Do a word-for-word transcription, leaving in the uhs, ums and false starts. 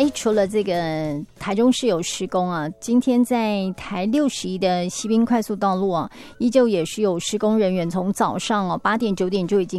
哎，除了这个台中市有施工啊，今天在台六十一的西滨快速道路啊，依旧也是有施工人员从早上哦八点九点就已经